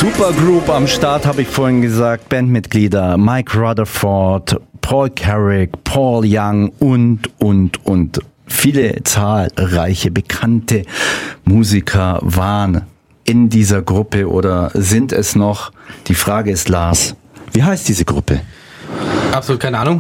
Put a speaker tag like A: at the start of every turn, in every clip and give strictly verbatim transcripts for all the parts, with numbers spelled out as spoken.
A: Supergroup am Start, habe ich vorhin gesagt. Bandmitglieder Mike Rutherford, Paul Carrick, Paul Young und, und, und. Viele zahlreiche bekannte Musiker waren in dieser Gruppe oder sind es noch? Die Frage ist, Lars, wie heißt diese Gruppe?
B: Absolut keine Ahnung.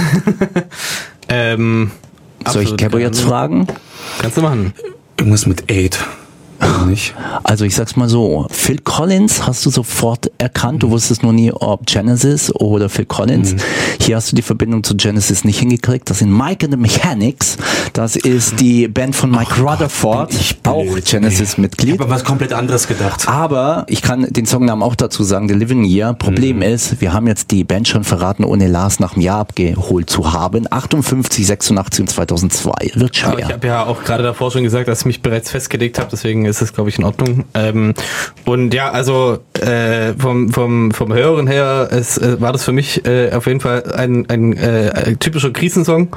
B: ähm,
A: Soll ich Kebo jetzt fragen?
B: Kannst du machen.
C: Irgendwas mit Eight. Nicht.
A: Also ich sag's mal so, Phil Collins hast du sofort erkannt, du wusstest nur nie, ob Genesis oder Phil Collins. Mhm. Hier hast du die Verbindung zu Genesis nicht hingekriegt. Das sind Mike and the Mechanics, das ist die Band von Mike oh Rutherford, Gott, auch Genesis-Mitglied.
C: Ich habe was komplett anderes gedacht.
A: Aber ich kann den Songnamen auch dazu sagen, The Living Year. Problem mhm. ist, wir haben jetzt die Band schon verraten, ohne Lars nach dem Jahr abgeholt zu haben. achtundfünfzig, sechsundachtzig und zweitauszwei. Wird schwer.
B: Aber ich habe ja auch gerade davor schon gesagt, dass ich mich bereits festgelegt habe, deswegen ist es, glaube ich, in Ordnung. Ähm, und ja, also äh, vom, vom, vom Hören her es, äh, war das für mich äh, auf jeden Fall ein, ein, äh, ein typischer Krisensong.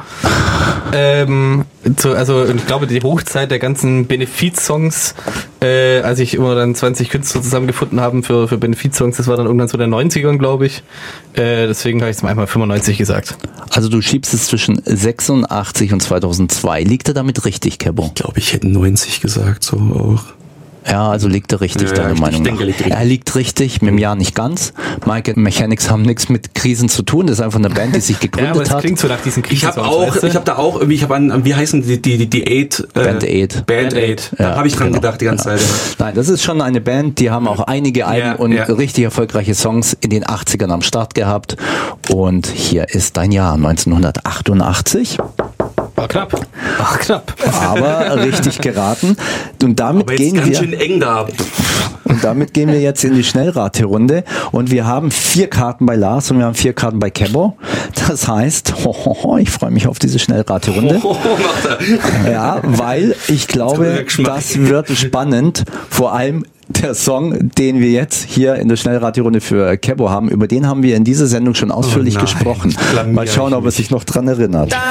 B: ähm, zu, also und ich glaube, die Hochzeit der ganzen Benefiz-Songs, äh, als ich immer dann zwanzig Künstler zusammengefunden haben für, für Benefiz-Songs, das war dann irgendwann so der neunzigern, glaube ich. Äh, deswegen habe ich es mal einmal fünfundneunzig gesagt.
A: Also du schiebst es zwischen sechsundachtzig und zweitausendzwei. Liegt er damit richtig, Kebo?
C: Ich glaube, ich hätte neunzig gesagt, so auch.
A: Ja, also liegt er richtig, ja, deine
C: ich,
A: Meinung
C: ich denke,
A: nach.
C: Er liegt richtig.
A: Er liegt richtig, mit dem Jahr nicht ganz. Mike and Mechanics haben nichts mit Krisen zu tun, das ist einfach eine Band, die sich gegründet ja, aber es
B: hat. Klingt so nach diesen Krisen.
C: Ich habe auch, weißt du? ich habe da auch irgendwie, ich habe an, wie heißen die, die, die Eight? Äh,
A: Band Eight.
C: Band Eight. Da ja, habe ich dran genau. gedacht die ganze ja. Zeit.
A: Nein, das ist schon eine Band, die haben auch einige Alben ja, und ja. richtig erfolgreiche Songs in den achtzigern am Start gehabt. Und hier ist dein Jahr, neunzehnhundertachtundachtzig.
B: War knapp. Ach, knapp.
A: Aber richtig geraten. Und damit
C: Aber jetzt
A: gehen
C: ganz
A: wir.
C: Schön eng da.
A: Und damit gehen wir jetzt in die Schnellraterunde. Und wir haben vier Karten bei Lars und wir haben vier Karten bei Kebo. Das heißt, ho, ho, ho, ich freue mich auf diese Schnellraterunde. Ho, ho, macht er. Ja, weil ich glaube, das wird spannend. Vor allem der Song, den wir jetzt hier in der Schnellraterunde für Kebo haben, über den haben wir in dieser Sendung schon ausführlich oh gesprochen. Mal schauen, ob er sich noch dran erinnert.